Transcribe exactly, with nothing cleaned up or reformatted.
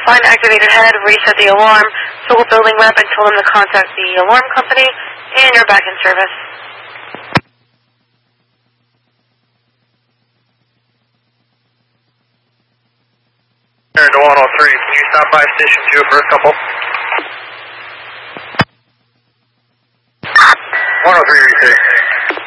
Find activated head, reset the alarm, total building rep and tell them to contact the alarm company, and you're back in service. Turn to one oh three, can you stop by station two for a couple? one oh three, reset.